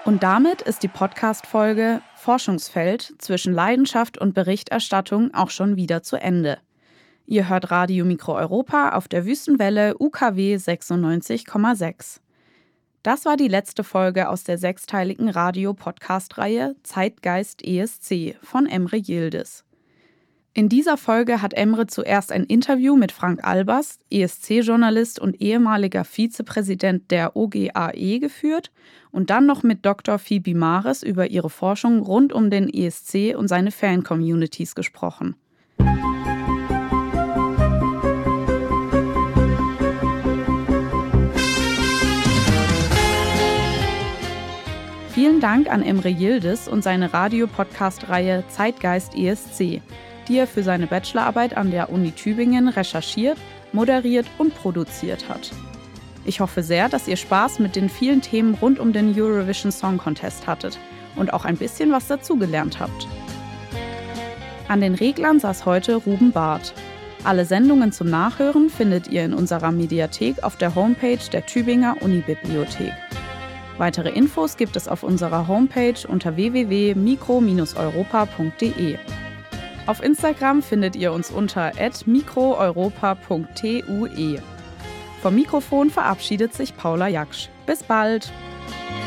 Und damit ist die Podcast-Folge Forschungsfeld zwischen Leidenschaft und Berichterstattung auch schon wieder zu Ende. Ihr hört Radio Mikro Europa auf der Wüstenwelle UKW 96,6. Das war die letzte Folge aus der sechsteiligen Radio-Podcast-Reihe Zeitgeist ESC von Emre Yildiz. In dieser Folge hat Emre zuerst ein Interview mit Frank Albers, ESC-Journalist und ehemaliger Vizepräsident der OGAE, geführt und dann noch mit Dr. Phoebe Mares über ihre Forschung rund um den ESC und seine Fan-Communities gesprochen. Vielen Dank an Emre Yildiz und seine Radio-Podcast-Reihe Zeitgeist ESC, die er für seine Bachelorarbeit an der Uni Tübingen recherchiert, moderiert und produziert hat. Ich hoffe sehr, dass ihr Spaß mit den vielen Themen rund um den Eurovision Song Contest hattet und auch ein bisschen was dazugelernt habt. An den Reglern saß heute Ruben Barth. Alle Sendungen zum Nachhören findet ihr in unserer Mediathek auf der Homepage der Tübinger Unibibliothek. Weitere Infos gibt es auf unserer Homepage unter www.mikro-europa.de. Auf Instagram findet ihr uns unter @mikroeuropa.tue. Vom Mikrofon verabschiedet sich Paula Jaksch. Bis bald!